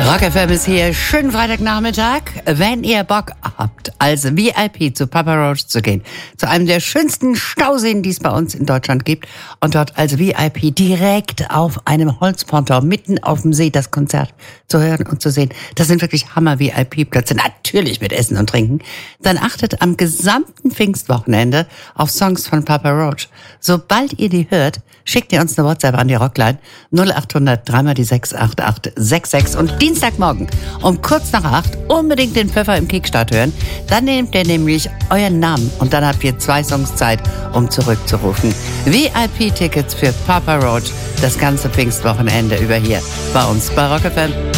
Rock FM ist hier. Schönen Freitagnachmittag. Wenn ihr Bock habt, als VIP zu Papa Roach zu gehen, zu einem der schönsten Stauseen, die es bei uns in Deutschland gibt, und dort als VIP direkt auf einem Holzponton mitten auf dem See das Konzert zu hören und zu sehen, das sind wirklich Hammer-VIP-Plätze, natürlich mit Essen und Trinken, dann achtet am gesamten Pfingstwochenende auf Songs von Papa Roach. Sobald ihr die hört, schickt ihr uns eine WhatsApp an die Rockline 0800 3 die 68866 und Dienstagmorgen um kurz nach 8 unbedingt den Pfeffer im Kickstart hören. Dann nehmt ihr nämlich euren Namen und dann habt ihr 2 Songs Zeit, um zurückzurufen. VIP-Tickets für Papa Roach das ganze Pfingstwochenende über hier bei uns bei Rock FM.